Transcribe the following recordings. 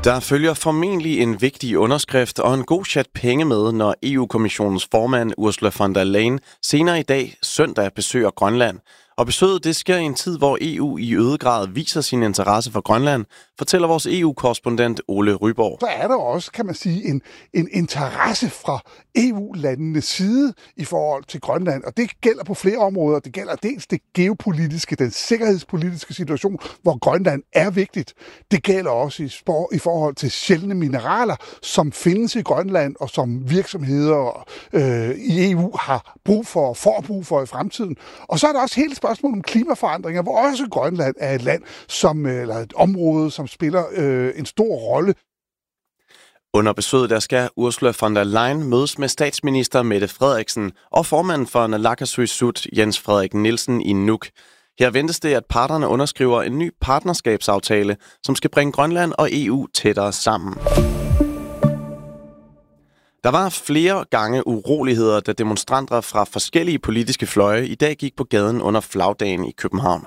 Der følger formentlig en vigtig underskrift og en god chat penge med, når EU-kommissionens formand Ursula von der Leyen senere i dag søndag besøger Grønland. Og besøget det sker i en tid, hvor EU i øget grad viser sin interesse for Grønland, fortæller vores EU-korrespondent Ole Ryborg. Så er der også, kan man sige, en interesse fra EU-landenes side i forhold til Grønland. Og det gælder på flere områder. Det gælder dels det geopolitiske, den sikkerhedspolitiske situation, hvor Grønland er vigtigt. Det gælder også i forhold til sjældne mineraler, som findes i Grønland, og som virksomheder i EU har brug for, får brug for i fremtiden. Og så er der også hele spørgsmålet om klimaforandringer, hvor også Grønland er et land, eller et område, som spiller en stor rolle. Under besøget der skal Ursula von der Leyen mødes med statsminister Mette Frederiksen og formanden for Naalakkersuisut Jens Frederik Nielsen i Nuuk. Her ventes det, at parterne underskriver en ny partnerskabsaftale, som skal bringe Grønland og EU tættere sammen. Der var flere gange uroligheder, da demonstranter fra forskellige politiske fløje i dag gik på gaden under flagdagen i København.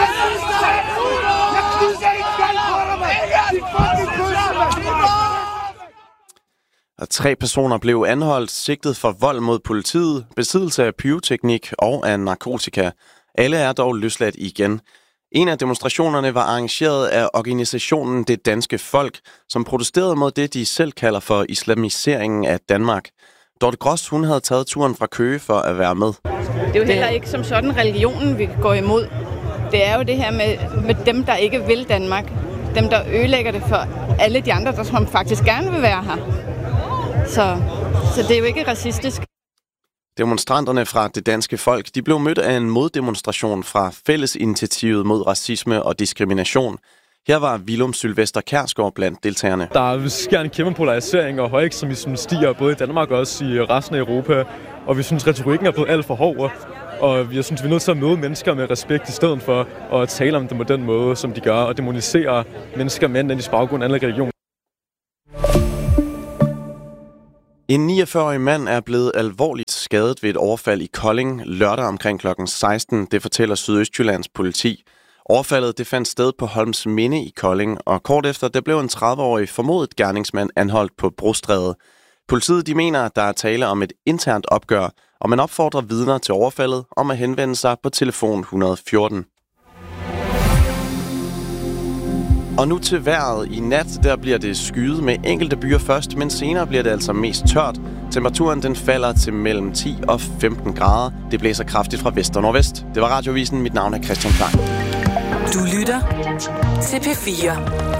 Og 3 personer blev anholdt, sigtet for vold mod politiet, besiddelse af pyroteknik og af narkotika. Alle er dog løsladt igen. En af demonstrationerne var arrangeret af organisationen Det Danske Folk, som protesterede mod det, de selv kalder for islamiseringen af Danmark. Dorte Gross, hun havde taget turen fra Køge for at være med. Det er jo heller ikke som sådan religionen, vi går imod. Det er jo det her med dem, der ikke vil Danmark. Dem, der ødelægger det for alle de andre, der faktisk gerne vil være her. Så det er jo ikke racistisk. Demonstranterne fra Det Danske Folk, de blev mødt af en moddemonstration fra Fællesinitiativet mod racisme og diskrimination. Her var Willum Sylvester Kjærsgaard blandt deltagerne. Der sker en kæmpe polarisering, og højekstremismen stiger både i Danmark og også i resten af Europa. Og vi synes, retorikken er blevet alt for hård. Og jeg synes, vi er nødt til at møde mennesker med respekt i stedet for at tale om dem på den måde, som de gør, og demonisere mennesker med en anden baggrund, anden religion. En 49-årig mand er blevet alvorligt skadet ved et overfald i Kolding lørdag omkring kl. 16. Det fortæller Sydøstjyllands politi. Overfaldet det fandt sted på Holmsminde i Kolding, og kort efter der blev en 30-årig formodet gerningsmand anholdt på Brostræde. Politiet de mener, at der er tale om et internt opgør, og man opfordrer vidner til overfaldet om at henvende sig på telefon 114. Og nu til vejret. I nat der bliver det skyet med enkelte byer først, men senere bliver det altså mest tørt. Temperaturen den falder til mellem 10 og 15 grader. Det blæser kraftigt fra vest og nordvest. Det var Radiovisen. Mit navn er Christian Klang. Du lytter til P4.